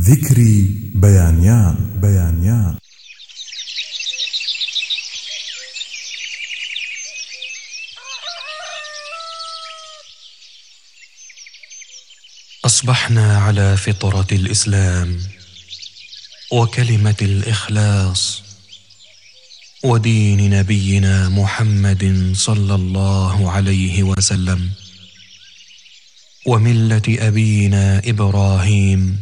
ذكري بيانيان. أصبحنا على فطرة الإسلام وكلمة الإخلاص ودين نبينا محمد صلى الله عليه وسلم وملة أبينا إبراهيم